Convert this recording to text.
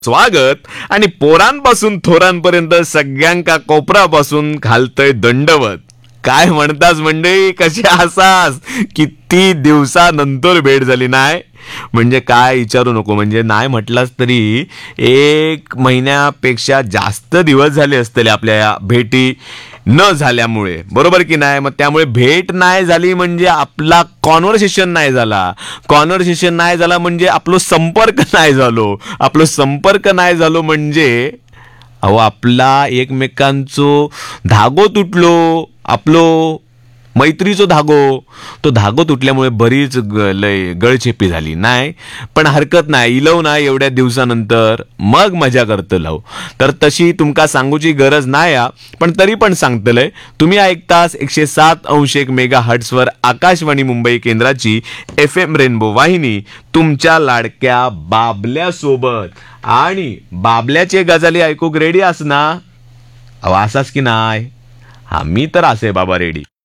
स्वागत आणि पोरांपासून थोरांपर्यंत सगळ्यांका कोपरापासून घालतय दंडवत. काय म्हणतास मंडळी, कशी आसास? किती दिवसानंतर भेट झाली नाही म्हणजे काय विचारू नको. म्हणजे नाही म्हटलास तरी 1 महिन्यापेक्षा जास्त दिवस झाले असतले आपल्या या भेटी न झाल्यामुळे, बरोबर की नाही. मग त्यामुळे भेट नाही झाली म्हणजे आपला कॉन्व्हर्सेशन नाही झाला. कॉन्व्हर्सेशन नाही झाला म्हणजे आपलो संपर्क नाही झालो. आपलो संपर्क नाही झालो म्हणजे अहो आपला एकमेकांचो धागो तुटलो. आपलो मैत्रीचो धागो तुटल्यामुळे बरीच लय गळचेपी झाली नाही. पण हरकत नाही, इलव नाही एवढ्या दिवसानंतर मग मजा करतलो. तर तशी तुमका सांगूची गरज नाही पण तरी पण सांगतलंय. तुम्ही ऐकतास 107.1 मेगाहर्ट्झ वर आकाशवाणी मुंबई केंद्राची FM रेनबो वाहिनी तुमच्या लाडक्या बाबल्यासोबत. आणि बाबल्याचे गजाली ऐकूक रेडी आस ना? अहो असाच की नाही? हा, मी तर असे बाबा रेडी.